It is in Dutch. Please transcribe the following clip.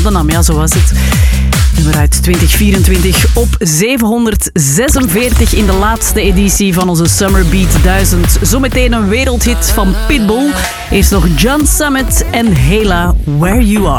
Tottenham, ja, zo was het. Nummer uit 2024 op 746 in de laatste editie van onze Summer Beat 1000. Zometeen een wereldhit van Pitbull. Eerst nog John Summit en Hela, Where You Are.